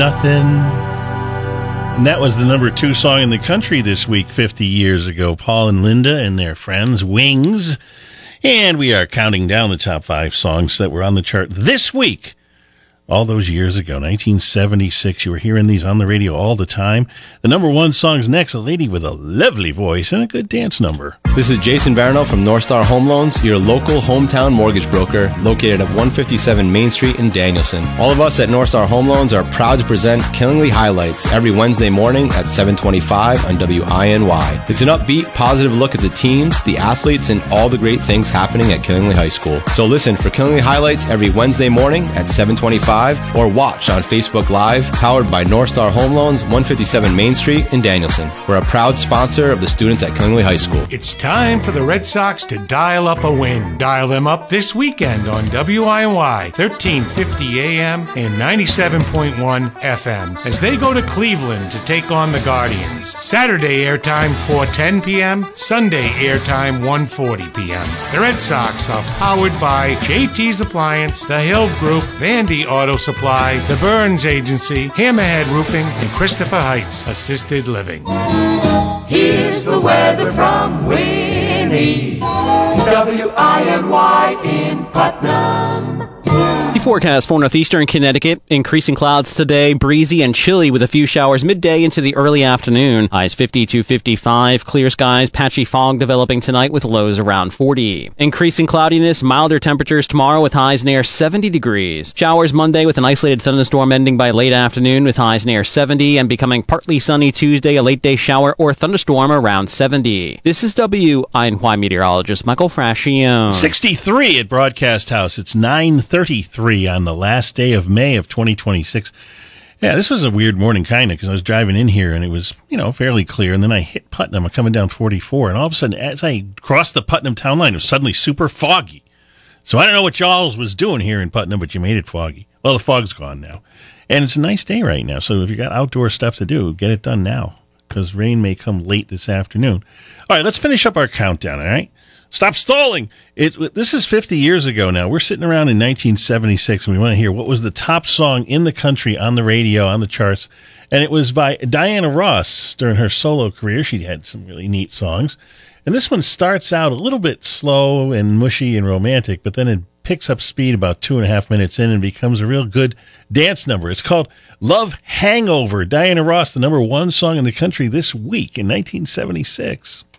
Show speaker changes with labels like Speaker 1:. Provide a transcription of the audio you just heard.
Speaker 1: Nothing. And that was the number 2 song in the country this week, 50 years ago. Paul and Linda and their friends, Wings. And we are counting down the top 5 songs that were on the chart this week. All those years ago, 1976. You were hearing these on the radio all the time. The number 1 song's next, a lady with a lovely voice and a good dance number.
Speaker 2: This is Jason Barno from North Star Home Loans, your local hometown mortgage broker located at 157 Main Street in Danielson. All of us at North Star Home Loans are proud to present Killingly Highlights every Wednesday morning at 7:25 on WINY. It's an upbeat, positive look at the teams, the athletes, and all the great things happening at Killingly High School. So listen for Killingly Highlights every Wednesday morning at 7:25 or watch on Facebook Live, powered by North Star Home Loans, 157 Main Street in Danielson. We're a proud sponsor of the students at Killingly High School.
Speaker 3: It's time for the Red Sox to dial up a win. Dial them up this weekend on WINY, 1350 AM and 97.1 FM, as they go to Cleveland to take on the Guardians. Saturday airtime 4:10 p.m., Sunday airtime 1:40 p.m. The Red Sox are powered by JT's Appliance, The Hill Group, Vandy Auto Supply, The Burns Agency, Hammerhead Roofing, and Christopher Heights Assisted Living.
Speaker 4: Here's the weather from Winnie, WINY in Putnam.
Speaker 5: The forecast for northeastern Connecticut, increasing clouds today, breezy and chilly with a few showers midday into the early afternoon. Highs 50 to 55, clear skies, patchy fog developing tonight with lows around 40. Increasing cloudiness, milder temperatures tomorrow with highs near 70 degrees. Showers Monday with an isolated thunderstorm ending by late afternoon with highs near 70 and becoming partly sunny Tuesday, a late day shower or thunderstorm around 70. This is WINY meteorologist Michael Frascione.
Speaker 1: 63 at Broadcast House. It's 9:33 on the last day of May of 2026. Yeah, this was a weird morning, kind of, because I was driving in here and it was, fairly clear. And then I hit Putnam. I'm coming down 44. And all of a sudden, as I crossed the Putnam town line, it was suddenly super foggy. So I don't know what y'all was doing here in Putnam, but you made it foggy. Well, the fog's gone now. And it's a nice day right now. So if you got outdoor stuff to do, get it done now, because rain may come late this afternoon. All right, let's finish up our countdown, all right? Stop stalling. This is 50 years ago now. We're sitting around in 1976, and we want to hear what was the top song in the country on the radio, on the charts. And it was by Diana Ross during her solo career. She had some really neat songs. And this one starts out a little bit slow and mushy and romantic, but then it picks up speed about 2.5 minutes in and becomes a real good dance number. It's called Love Hangover. Diana Ross, the number 1 song in the country this week in 1976.